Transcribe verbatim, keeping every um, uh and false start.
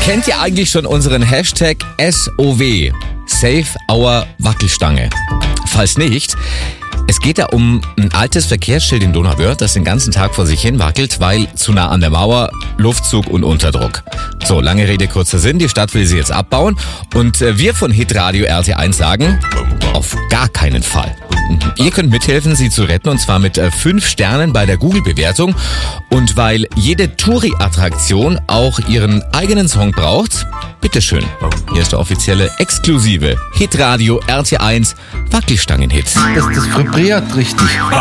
Kennt ihr eigentlich schon unseren Hashtag S O W? Save Our Wackelstange. Falls nicht, es geht da um ein altes Verkehrsschild in Donauwörth, das den ganzen Tag vor sich hin wackelt, weil zu nah an der Mauer, Luftzug und Unterdruck. So, lange Rede, kurzer Sinn, die Stadt will sie jetzt abbauen und wir von Hitradio R T eins sagen, auf gar keinen Fall. Ihr könnt mithelfen, sie zu retten, und zwar mit fünf Sternen bei der Google-Bewertung. Und weil jede Touri-Attraktion auch ihren eigenen Song braucht, bitteschön. Hier ist der offizielle, exklusive Hitradio R T eins Wackelstangen-Hit. Das, das vibriert richtig.